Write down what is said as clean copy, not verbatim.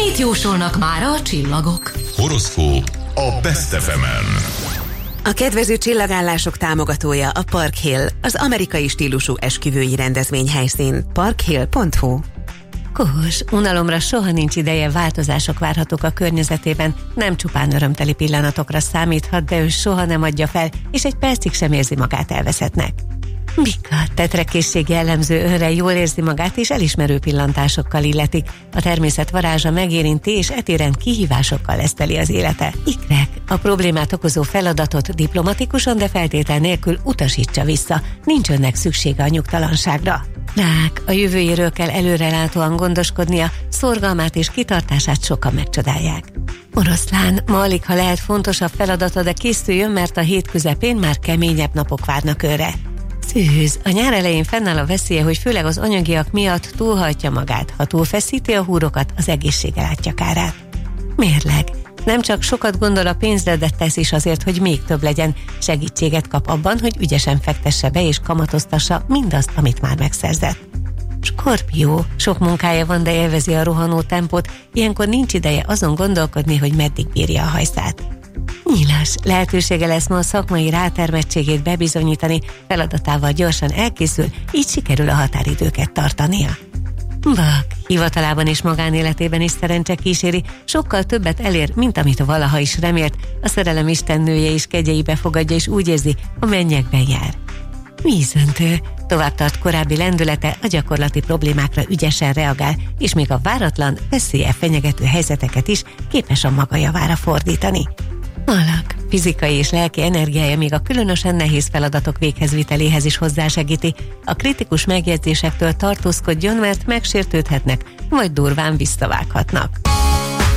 Mit jósolnak mára a csillagok? Horoszkóp a Best FM-en. A kedvező csillagállások támogatója a Park Hill, az amerikai stílusú esküvői rendezvényhelyszín. parkhill.hu. Kós, unalomra soha nincs ideje, változások várhatók a környezetében, nem csupán örömteli pillanatokra számíthat, de ő soha nem adja fel, és egy percig sem érzi magát elveszettnek. Bika, tetrekészség jellemző, önre jól érzi magát, és elismerő pillantásokkal illetik. A természet varázsa megérinti, és etéren kihívásokkal leszteli az élete. Ikrek, a problémát okozó feladatot diplomatikusan, de feltétel nélkül utasítsa vissza. Nincs önnek szüksége a nyugtalanságra. Rák, a jövőjéről kell előrelátóan gondoskodnia, szorgalmát és kitartását sokan megcsodálják. Oroszlán, ma alig ha lehet fontosabb feladata, de készüljön, mert a hét közepén már keményebb napok várnak őre. Szűz, a nyár elején fennáll a veszélye, hogy főleg az anyagiak miatt túlhajtja magát. Ha túlfeszíti a húrokat, az egészsége látja kárát. Mérleg, nem csak sokat gondol a pénzre, de tesz is azért, hogy még több legyen. Segítséget kap abban, hogy ügyesen fektesse be és kamatoztassa mindazt, amit már megszerzett. Skorpió, sok munkája van, de élvezi a rohanó tempót, ilyenkor nincs ideje azon gondolkodni, hogy meddig bírja a hajszát. Nyilas, lehetősége lesz ma a szakmai rátermettségét bebizonyítani, feladatával gyorsan elkészül, így sikerül a határidőket tartania. Vak, hivatalában és magánéletében is szerencse kíséri, sokkal többet elér, mint amit valaha is remélt, a szerelem istennője is kegyeibe fogadja, és úgy érzi, a mennyekben jár. Vízöntő, tovább tart korábbi lendülete, a gyakorlati problémákra ügyesen reagál, és még a váratlan, veszélye fenyegető helyzeteket is képes a maga javára fordítani. Alak, fizikai és lelki energiája még a különösen nehéz feladatok véghezviteléhez is hozzásegíti. A kritikus megjegyzésektől tartózkodjon, mert megsértődhetnek, vagy durván visszavághatnak.